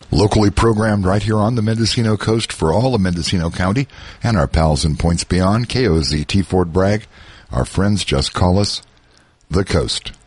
Locally programmed right here on the Mendocino coast for all of Mendocino County and our pals in points beyond. KOZT Fort Bragg. Our friends just call us the Coast.